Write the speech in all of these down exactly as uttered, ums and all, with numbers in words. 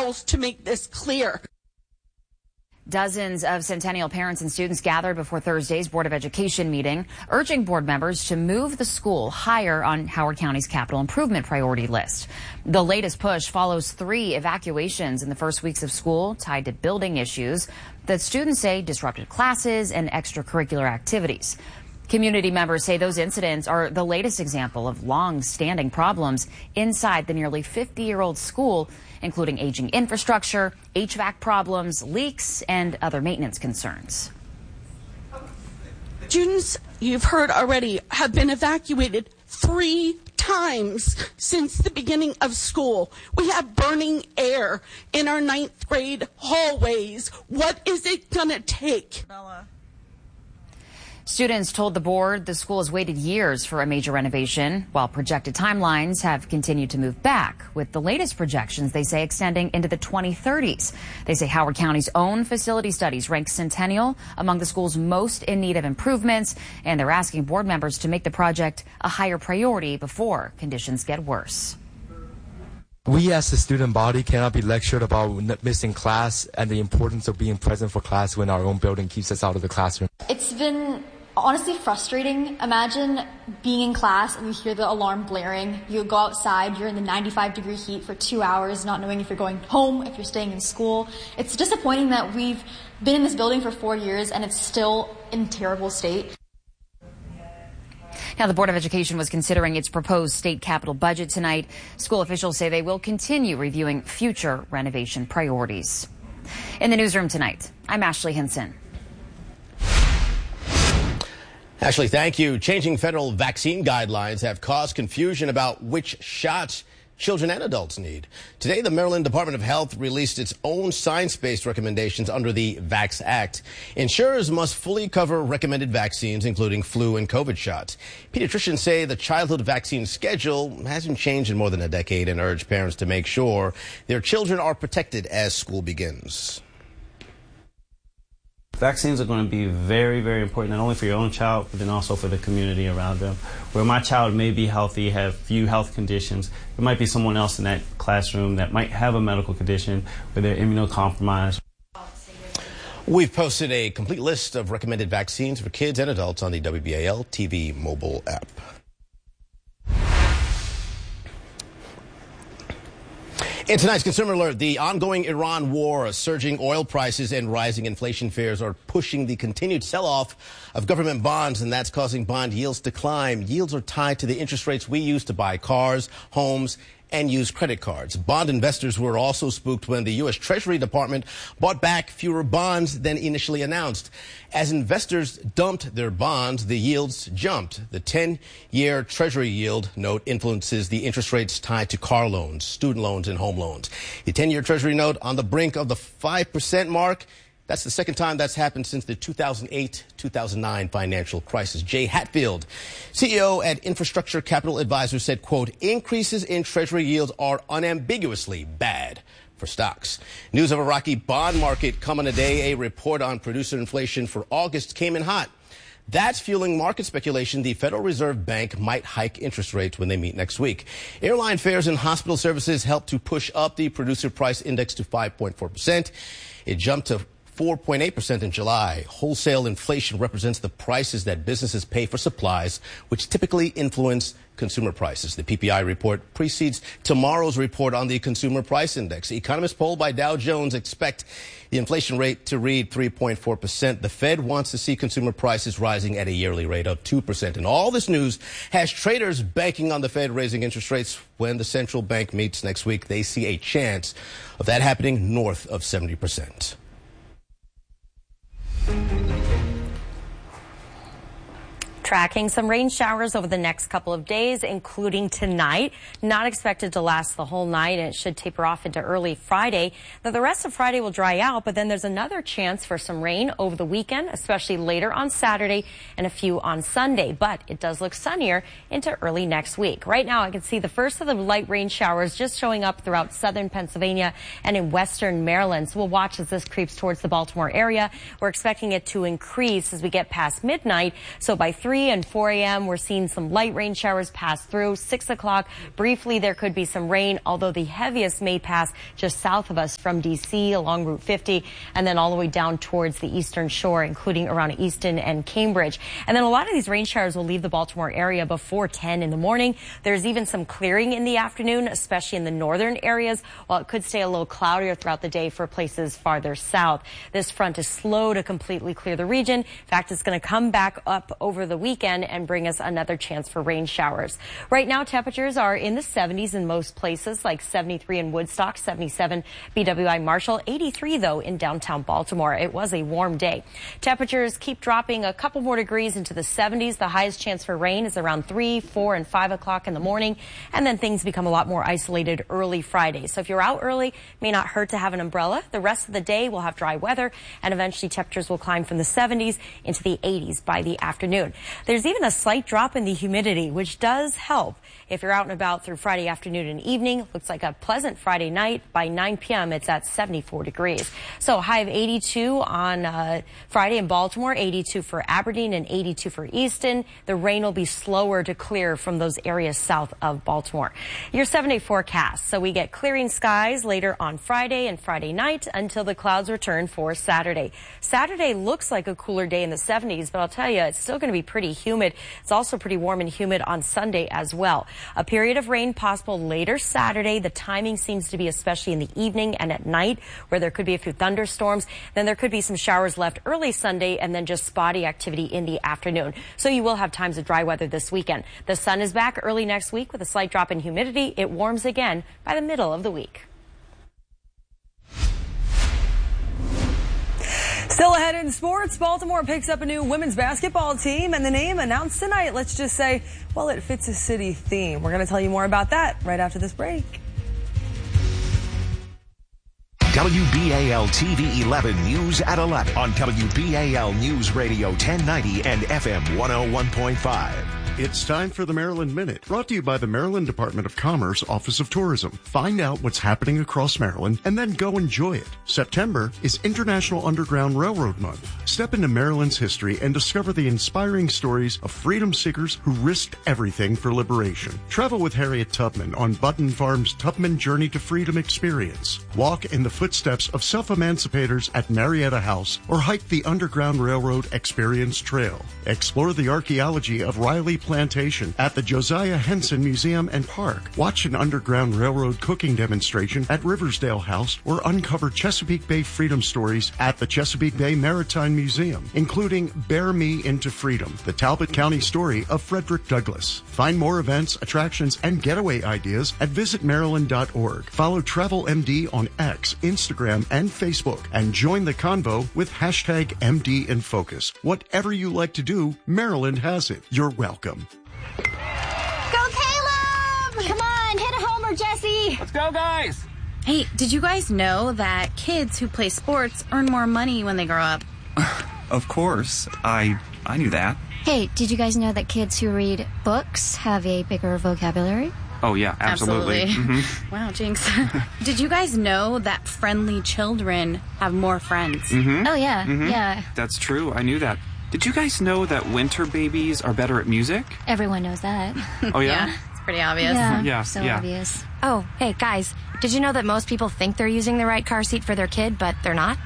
else to make this clear. Dozens of Centennial parents and students gathered before Thursday's Board of Education meeting, urging board members to move the school higher on Howard County's capital improvement priority list. The latest push follows three evacuations in the first weeks of school tied to building issues that students say disrupted classes and extracurricular activities. Community members say those incidents are the latest example of long-standing problems inside the nearly fifty-year-old school, including aging infrastructure, H V A C problems, leaks, and other maintenance concerns. Students, you've heard already, have been evacuated three times since the beginning of school. We have burning air in our ninth grade hallways. What is it going to take? Bella. Students told the board the school has waited years for a major renovation, while projected timelines have continued to move back, with the latest projections, they say, extending into the twenty thirties. They say Howard County's own facility studies rank Centennial among the schools most in need of improvements, and they're asking board members to make the project a higher priority before conditions get worse. We as the student body cannot be lectured about missing class and the importance of being present for class when our own building keeps us out of the classroom. It's been honestly frustrating. Imagine being in class and you hear the alarm blaring. You go outside, you're in the ninety-five degree heat for two hours, not knowing if you're going home, if you're staying in school. It's disappointing that we've been in this building for four years and it's still in terrible state. Now, the Board of Education was considering its proposed state capital budget tonight. School officials say they will continue reviewing future renovation priorities. In the newsroom tonight, I'm Ashley Hinson. Ashley, thank you. Changing federal vaccine guidelines have caused confusion about which shots children and adults need. Today, the Maryland Department of Health released its own science-based recommendations under the VAX Act. Insurers must fully cover recommended vaccines, including flu and COVID shots. Pediatricians say the childhood vaccine schedule hasn't changed in more than a decade and urge parents to make sure their children are protected as school begins. Vaccines are going to be very, very important, not only for your own child, but then also for the community around them. Where my child may be healthy, have few health conditions, there might be someone else in that classroom that might have a medical condition where they're immunocompromised. We've posted a complete list of recommended vaccines for kids and adults on the W B A L T V mobile app. In tonight's Consumer Alert, the ongoing Iran war, surging oil prices, and rising inflation fears are pushing the continued sell-off of government bonds, and that's causing bond yields to climb. Yields are tied to the interest rates we use to buy cars, homes, and use credit cards. Bond investors were also spooked when the U S Treasury Department bought back fewer bonds than initially announced. As investors dumped their bonds, the yields jumped. The ten-year Treasury yield note influences the interest rates tied to car loans, student loans, and home loans. The ten-year Treasury note on the brink of the five percent mark. That's the second time that's happened since the two thousand eight two thousand nine financial crisis. Jay Hatfield, C E O at Infrastructure Capital Advisors, said, quote, increases in Treasury yields are unambiguously bad for stocks. News of a rocky bond market coming today. A report on producer inflation for August came in hot. That's fueling market speculation the Federal Reserve Bank might hike interest rates when they meet next week. Airline fares and hospital services helped to push up the producer price index to five point four percent. It jumped to four point eight percent in July. Wholesale inflation represents the prices that businesses pay for supplies, which typically influence consumer prices. The P P I report precedes tomorrow's report on the Consumer Price Index. Economists polled by Dow Jones expect the inflation rate to read three point four percent. The Fed wants to see consumer prices rising at a yearly rate of two percent. And all this news has traders banking on the Fed raising interest rates. When the central bank meets next week, they see a chance of that happening north of seventy percent. Tracking some rain showers over the next couple of days, including tonight. Not expected to last the whole night, and it should taper off into early Friday. Now, the rest of Friday will dry out, but then there's another chance for some rain over the weekend, especially later on Saturday and a few on Sunday. But it does look sunnier into early next week. Right now, I can see the first of the light rain showers just showing up throughout southern Pennsylvania and in western Maryland. So we'll watch as this creeps towards the Baltimore area. We're expecting it to increase as we get past midnight. So by three three and four a m, we're seeing some light rain showers pass through. six o'clock, briefly, there could be some rain, although the heaviest may pass just south of us from D C along Route fifty, and then all the way down towards the eastern shore, including around Easton and Cambridge. And then a lot of these rain showers will leave the Baltimore area before ten in the morning. There's even some clearing in the afternoon, especially in the northern areas, while it could stay a little cloudier throughout the day for places farther south. This front is slow to completely clear the region. In fact, it's going to come back up over the weekend and bring us another chance for rain showers. Right now, temperatures are in the seventies in most places, like seventy-three in Woodstock, seventy-seven B W I Marshall, eighty-three, though, in downtown Baltimore. It was a warm day. Temperatures keep dropping a couple more degrees into the seventies. The highest chance for rain is around three, four, and five o'clock in the morning, and then things become a lot more isolated early Friday. So if you're out early, it may not hurt to have an umbrella. The rest of the day, we'll have dry weather, and eventually temperatures will climb from the seventies into the eighties by the afternoon. There's even a slight drop in the humidity, which does help if you're out and about through Friday afternoon and evening. Looks like a pleasant Friday night. By nine p m, it's at seventy-four degrees. So high of eighty-two on uh, Friday in Baltimore, eighty-two for Aberdeen, and eighty-two for Easton. The rain will be slower to clear from those areas south of Baltimore. Your seven-day forecast. So we get clearing skies later on Friday and Friday night until the clouds return for Saturday. Saturday looks like a cooler day in the seventies, but I'll tell you, it's still going to be pretty humid. It's also pretty warm and humid on Sunday as well. A period of rain possible later Saturday. The timing seems to be especially in the evening and at night, where there could be a few thunderstorms. Then there could be some showers left early Sunday, and then just spotty activity in the afternoon. So you will have times of dry weather this weekend. The sun is back early next week with a slight drop in humidity. It warms again by the middle of the week. Still ahead in sports, Baltimore picks up a new women's basketball team, and the name announced tonight, let's just say, well, it fits a city theme. We're going to tell you more about that right after this break. W B A L T V eleven News at eleven on W B A L News Radio ten ninety and F M one oh one point five. It's time for the Maryland Minute, brought to you by the Maryland Department of Commerce Office of Tourism. Find out what's happening across Maryland and then go enjoy it. September is International Underground Railroad Month. Step into Maryland's history and discover the inspiring stories of freedom seekers who risked everything for liberation. Travel with Harriet Tubman on Button Farm's Tubman Journey to Freedom experience. Walk in the footsteps of self-emancipators at Marietta House or hike the Underground Railroad Experience Trail. Explore the archaeology of Riley Plantation at the Josiah Henson Museum and Park. Watch an Underground Railroad cooking demonstration at Riversdale House or uncover Chesapeake Bay freedom stories at the Chesapeake Bay Maritime Museum, including Bear Me into Freedom, the Talbot County story of Frederick Douglass. Find more events, attractions, and getaway ideas at visit maryland dot org. Follow Travel M D on X, Instagram, and Facebook, and join the convo with hashtag M D in Focus. Whatever you like to do, Maryland has it. You're welcome. Go Caleb! Come on, hit a homer, Jesse! Let's go, guys! Hey, did you guys know that kids who play sports earn more money when they grow up? Of course. I I knew that. Hey, did you guys know that kids who read books have a bigger vocabulary? Oh, yeah, absolutely. absolutely. Mm-hmm. Wow, jinx. Did you guys know that friendly children have more friends? Mm-hmm. Oh, yeah, mm-hmm. yeah. That's true. I knew that. Did you guys know that winter babies are better at music? Everyone knows that. Oh, yeah? Yeah, it's pretty obvious. Yeah, yeah so yeah. obvious. Oh, hey, guys, did you know that most people think they're using the right car seat for their kid, but they're not?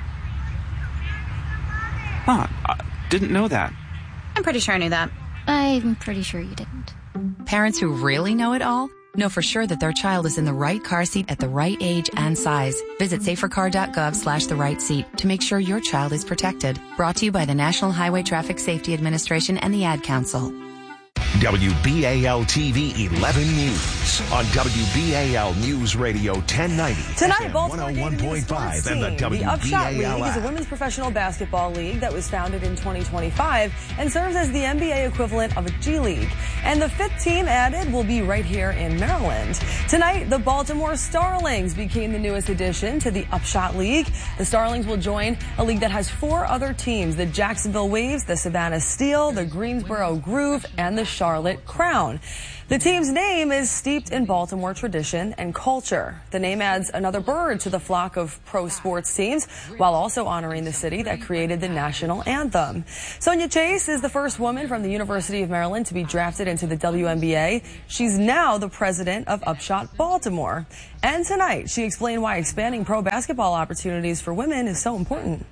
Huh, I didn't know that. I'm pretty sure I knew that. I'm pretty sure you didn't. Parents who really know it all know for sure that their child is in the right car seat at the right age and size. Visit safercar.gov slash the right seat to make sure your child is protected. Brought to you by the National Highway Traffic Safety Administration and the Ad Council. W B A L T V eleven News on W B A L News Radio ten ninety. Tonight, Baltimore one oh one point five and the W B A L The Upshot League is a women's professional basketball league that was founded in twenty twenty-five and serves as the N B A equivalent of a G League. And the fifth team added will be right here in Maryland. Tonight, the Baltimore Starlings became the newest addition to the Upshot League. The Starlings will join a league that has four other teams: the Jacksonville Waves, the Savannah Steel, the Greensboro Groove, and the Charlotte Scarlet Crown. The team's name is steeped in Baltimore tradition and culture. The name adds another bird to the flock of pro sports teams while also honoring the city that created the national anthem. Sonia Chase is the first woman from the University of Maryland to be drafted into the W N B A. She's now the president of Upshot Baltimore. And tonight, she explained why expanding pro basketball opportunities for women is so important.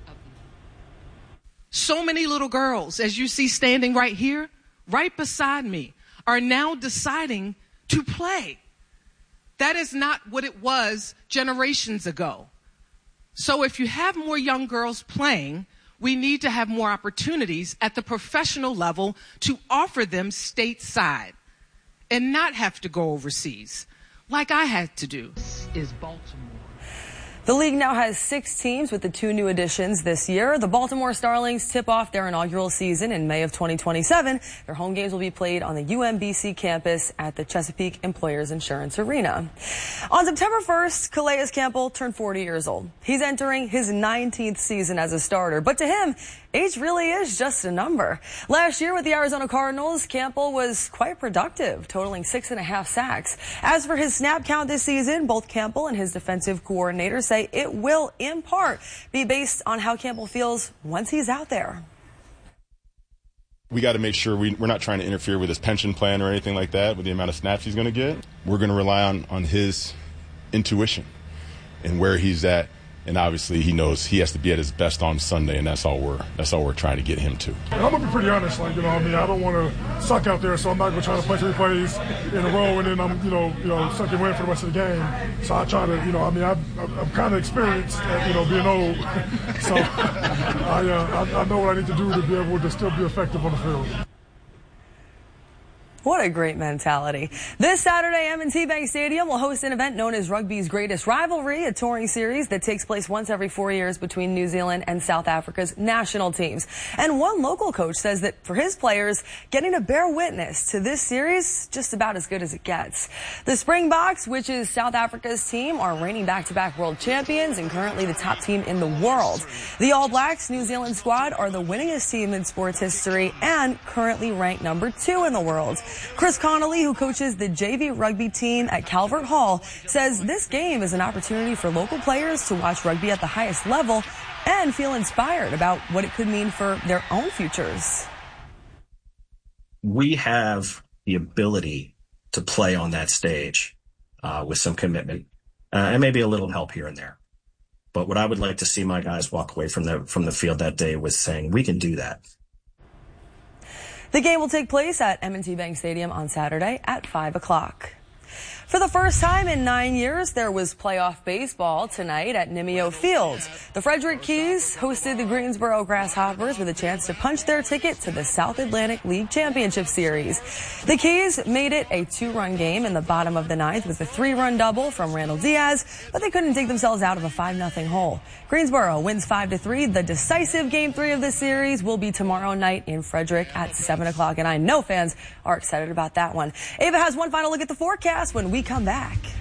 So many little girls, as you see standing right here, right beside me, are now deciding to play. That is not what it was generations ago. So if you have more young girls playing, we need to have more opportunities at the professional level to offer them stateside and not have to go overseas like I had to do. This is Baltimore. The league now has six teams with the two new additions this year. The Baltimore Starlings tip off their inaugural season in May of twenty twenty-seven. Their home games will be played on the U M B C campus at the Chesapeake Employers Insurance Arena. On September first, Calais Campbell turned forty years old. He's entering his nineteenth season as a starter, but to him, age really is just a number. Last year with the Arizona Cardinals, Campbell was quite productive, totaling six and a half sacks. As for his snap count this season, both Campbell and his defensive coordinator say it will, in part, be based on how Campbell feels once he's out there. We got to make sure we, we're not trying to interfere with his pension plan or anything like that with the amount of snaps he's going to get. We're going to rely on, on his intuition and where he's at. And obviously, he knows he has to be at his best on Sunday, and that's all we're that's all we're trying to get him to. I'm gonna be pretty honest, like you know, I mean, I don't want to suck out there, so I'm not gonna try to play three plays in a row, and then I'm, you know, you know, suck and win for the rest of the game. So I try to, you know, I mean, I, I'm kind of experienced at, you know, being old, so I, uh, I I know what I need to do to be able to still be effective on the field. What a great mentality. This Saturday, M and T Bank Stadium will host an event known as Rugby's Greatest Rivalry, a touring series that takes place once every four years between New Zealand and South Africa's national teams. And one local coach says that for his players, getting to bear witness to this series just about as good as it gets. The Springboks, which is South Africa's team, are reigning back-to-back world champions and currently the top team in the world. The All Blacks, New Zealand squad, are the winningest team in sports history and currently ranked number two in the world. Chris Connolly, who coaches the J V rugby team at Calvert Hall, says this game is an opportunity for local players to watch rugby at the highest level and feel inspired about what it could mean for their own futures. We have the ability to play on that stage uh, with some commitment uh, and maybe a little help here and there. But what I would like to see my guys walk away from the from the field that day was saying, we can do that. The game will take place at M and T Bank Stadium on Saturday at five o'clock. For the first time in nine years, there was playoff baseball tonight at Nimio Field. The Frederick Keys hosted the Greensboro Grasshoppers with a chance to punch their ticket to the South Atlantic League Championship Series. The Keys made it a two-run game in the bottom of the ninth with a three-run double from Randall Diaz, but they couldn't dig themselves out of a five nothing hole. Greensboro wins five to three. The decisive game three of the series will be tomorrow night in Frederick at seven o'clock, and I know fans are excited about that one. Ava has one final look at the forecast when we come back.